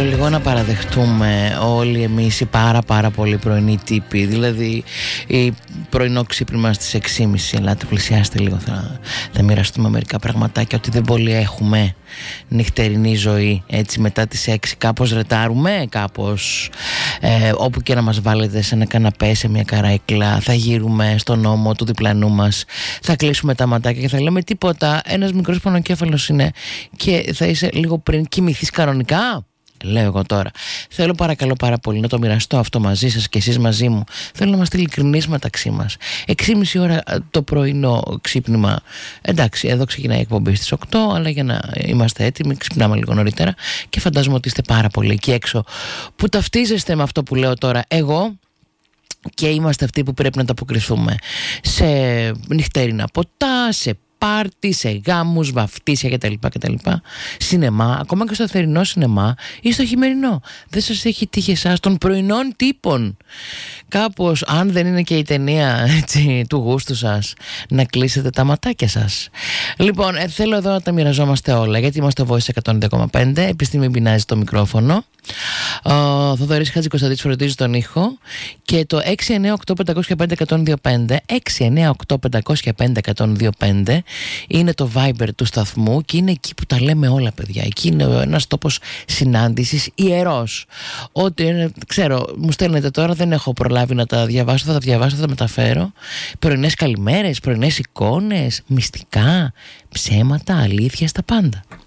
λίγο να παραδεχτούμε όλοι εμείς οι πάρα πολλοί πρωινοί τύποι. Δηλαδή η πρωινό ξύπνημα στις 6.30. Ελάτε, πλησιάστε λίγο, θα μοιραστούμε μερικά πραγματάκια. Ότι δεν πολύ έχουμε νυχτερινή ζωή. Έτσι μετά τις 6 κάπως ρετάρουμε, κάπως όπου και να μας βάλετε, σε ένα καναπέ, σε μια καρέκλα. Θα γύρουμε στον ώμο του διπλανού μας, θα κλείσουμε τα ματάκια και θα λέμε τίποτα. Ένας μικρός πονοκέφαλος είναι και θα είσαι λίγο πριν κοιμηθείς κανονικά. Λέω εγώ τώρα. Θέλω παρακαλώ πάρα πολύ να το μοιραστώ αυτό μαζί σας και εσείς μαζί μου. Θέλω να είμαστε ειλικρινείς μεταξύ μας. 6.30 ώρα το πρωινό ξύπνημα. Εντάξει, εδώ ξεκινάει η εκπομπή στις 8, αλλά για να είμαστε έτοιμοι, ξυπνάμε λίγο νωρίτερα και φαντάζομαι ότι είστε πάρα πολύ εκεί έξω που ταυτίζεστε με αυτό που λέω τώρα εγώ. Και είμαστε αυτοί που πρέπει να ανταποκριθούμε σε νυχτερινά ποτά, σε πάρτι, σε γάμους, βαφτίσια κτλ. Σινεμά, ακόμα και στο θερινό σινεμά ή στο χειμερινό. Δεν σας έχει τύχει εσάς των πρωινών τύπων κάπως, αν δεν είναι και η ταινία έτσι, του γούστου σας, να κλείσετε τα ματάκια σας? Λοιπόν, θέλω εδώ να τα μοιραζόμαστε όλα, γιατί είμαστε Voice 102,5. Επιστήμη πεινάζει το μικρόφωνο. Θοδωρής Χατζικοσταντής φροντίζει τον ήχο. Και το 698-505-125 698-505-125 είναι το Viber του σταθμού και είναι εκεί που τα λέμε όλα, παιδιά. Εκεί είναι ένας τόπος συνάντησης ιερός. Ό,τι είναι, ξέρω, μου στέλνετε τώρα, δεν έχω προλάβει να τα διαβάσω. Θα τα διαβάσω, θα τα μεταφέρω. Πρωινές καλημέρες, πρωινές εικόνες, μυστικά, ψέματα, αλήθεια, στα πάντα.